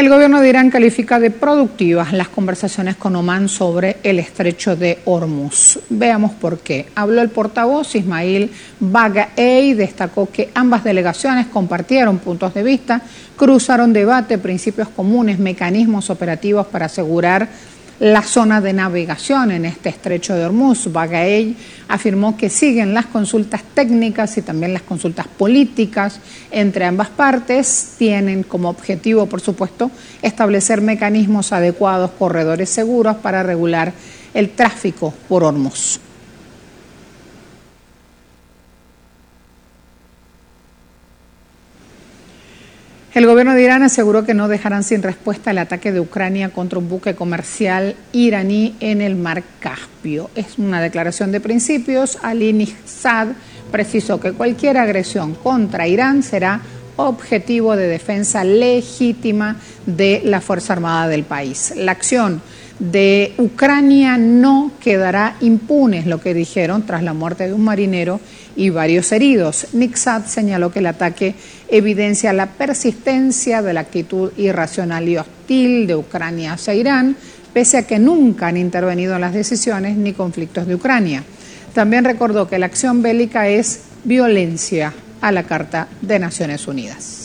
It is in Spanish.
El gobierno de Irán califica de productivas las conversaciones con Omán sobre el estrecho de Hormuz. Veamos por qué. Habló el portavoz Ismail Baghaei, destacó que ambas delegaciones compartieron puntos de vista, cruzaron debate, principios comunes, mecanismos operativos para asegurar la zona de navegación en este estrecho de Hormuz. Baghaei afirmó que siguen las consultas técnicas y también las consultas políticas entre ambas partes. Tienen como objetivo, por supuesto, establecer mecanismos adecuados, corredores seguros para regular el tráfico por Hormuz. El gobierno de Irán aseguró que no dejarán sin respuesta el ataque de Ucrania contra un buque comercial iraní en el mar Caspio. Es una declaración de principios. Ali Nijzad precisó que cualquier agresión contra Irán será objetivo de defensa legítima de la Fuerza Armada del país. La acción de Ucrania no quedará impune, es lo que dijeron tras la muerte de un marinero y varios heridos. Nijzad señaló que el ataque evidencia la persistencia de la actitud irracional y hostil de Ucrania hacia Irán, pese a que nunca han intervenido en las decisiones ni conflictos de Ucrania. También recordó que la acción bélica es violencia a la Carta de Naciones Unidas.